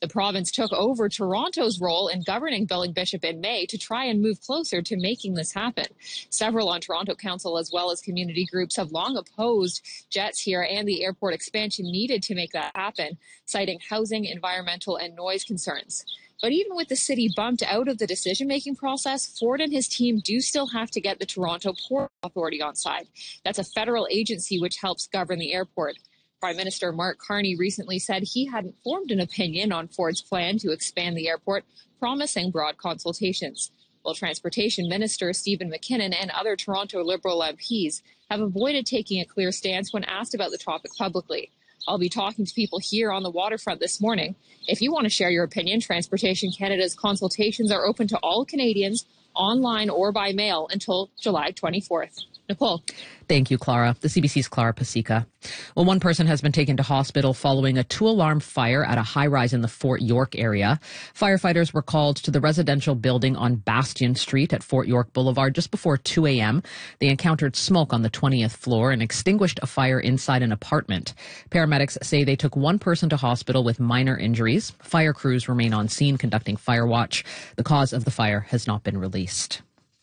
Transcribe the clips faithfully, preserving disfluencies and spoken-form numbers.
The province took over Toronto's role in governing Billing Bishop in May to try and move closer to making this happen. Several on Toronto Council as well as community groups have long opposed jets here and the airport expansion needed to make that happen, citing housing, environmental, and noise concerns. But even with the city bumped out of the decision-making process, Ford and his team do still have to get the Toronto Port Authority on side. That's a federal agency which helps govern the airport. Prime Minister Mark Carney recently said he hadn't formed an opinion on Ford's plan to expand the airport, promising broad consultations. While Transportation Minister Stephen McKinnon and other Toronto Liberal M Ps have avoided taking a clear stance when asked about the topic publicly. I'll be talking to people here on the waterfront this morning. If you want to share your opinion, Transportation Canada's consultations are open to all Canadians, online or by mail, until July twenty-fourth. Nicole. Thank you, Clara. The C B C's Clara Pasica. Well, one person has been taken to hospital following a two-alarm fire at a high-rise in the Fort York area. Firefighters were called to the residential building on Bastion Street at Fort York Boulevard just before two a.m. They encountered smoke on the twentieth floor and extinguished a fire inside an apartment. Paramedics say they took one person to hospital with minor injuries. Fire crews remain on scene conducting fire watch. The cause of the fire has not been released.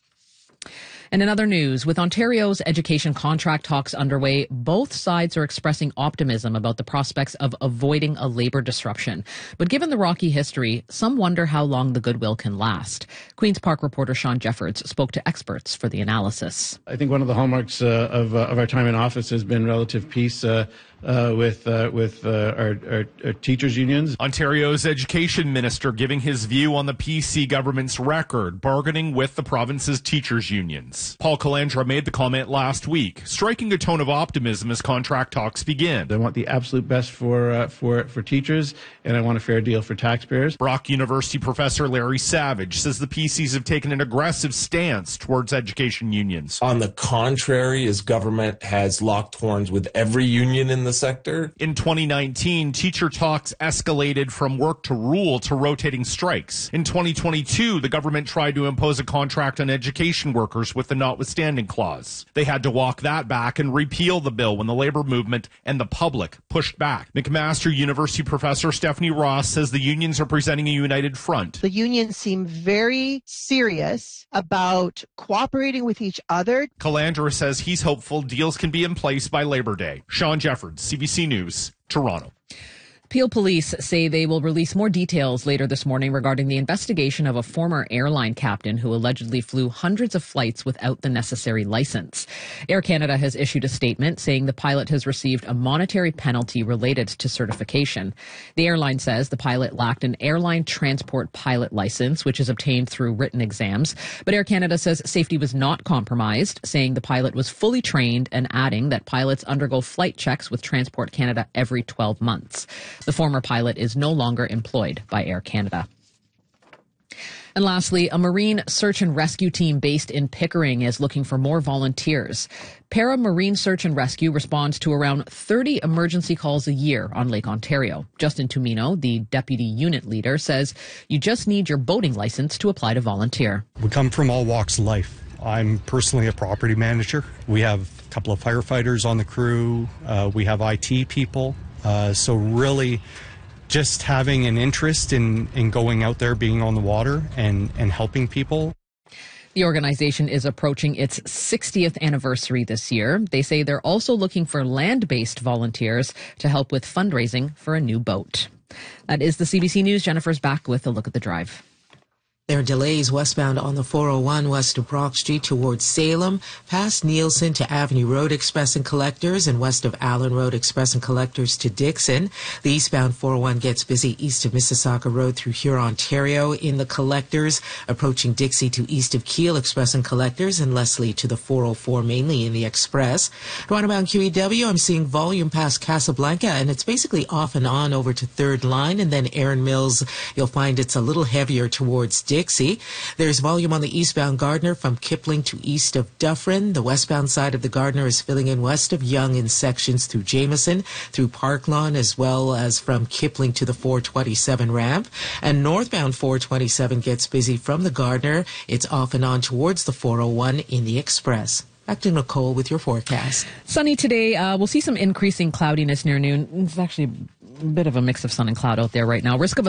And in other news, with Ontario's education contract talks underway, both sides are expressing optimism about the prospects of avoiding a labor disruption. But given the rocky history, some wonder how long the goodwill can last. Queen's Park reporter Sean Jeffords spoke to experts for the analysis. I think one of the hallmarks uh, of, uh, of our time in office has been relative peace uh, uh, with uh, with uh, our, our, our teachers' unions. Ontario's education minister giving his view on the P C government's record bargaining with the province's teachers' unions. Paul Calandra made the comment last week, striking a tone of optimism as contract talks begin. I want the absolute best for uh, for for teachers, and I want a fair deal for taxpayers. Brock University professor Larry Savage says the P Cs have taken an aggressive stance towards education unions. On the contrary, his government has locked horns with every union in the sector. In twenty nineteen, teacher talks escalated from work to rule to rotating strikes. In twenty twenty-two, the government tried to impose a contract on education workers with the notwithstanding clause. They had to walk that back and repeal the bill when the labor movement and the public pushed back. McMaster University professor Stephanie Ross says the unions are presenting a united front. The unions seem very serious about cooperating with each other. Calandra says he's hopeful deals can be in place by Labor Day. Sean Jeffords, C B C News, Toronto. Peel police say they will release more details later this morning regarding the investigation of a former airline captain who allegedly flew hundreds of flights without the necessary license. Air Canada has issued a statement saying the pilot has received a monetary penalty related to certification. The airline says the pilot lacked an airline transport pilot license, which is obtained through written exams. But Air Canada says safety was not compromised, saying the pilot was fully trained and adding that pilots undergo flight checks with Transport Canada every twelve months. The former pilot is no longer employed by Air Canada. And lastly, a marine search and rescue team based in Pickering is looking for more volunteers. Para Marine Search and Rescue responds to around thirty emergency calls a year on Lake Ontario. Justin Tumino, the deputy unit leader, says you just need your boating license to apply to volunteer. We come from all walks of life. I'm personally a property manager. We have a couple of firefighters on the crew. Uh, we have I T people. Uh, so really just having an interest in, in going out there, being on the water and, and helping people. The organization is approaching its sixtieth anniversary this year. They say they're also looking for land-based volunteers to help with fundraising for a new boat. That is the C B C News. Jennifer's back with a look at the drive. There are delays westbound on the four oh one west of Brock Street towards Salem, past Nielsen to Avenue Road Express and Collectors, and west of Allen Road Express and Collectors to Dixon. The eastbound four oh one gets busy east of Mississauga Road through Huron, Ontario in the Collectors, approaching Dixie to east of Kiel Express and Collectors, and Leslie to the four oh four mainly in the Express. Northbound Q E W, I'm seeing volume past Casablanca, and it's basically off and on over to Third Line, and then Erin Mills, you'll find it's a little heavier towards Dixie. Dixie. There's volume on the eastbound Gardiner from Kipling to east of Dufferin. The westbound side of the Gardiner is filling in west of Yonge in sections through Jameson, through Park Lawn, as well as from Kipling to the four twenty-seven ramp. And northbound four twenty-seven gets busy from the Gardiner. It's off and on towards the four oh one in the Express. Back to Nicole with your forecast. Sunny today. Uh, we'll see some increasing cloudiness near noon. It's actually a bit of a mix of sun and cloud out there right now. Risk of a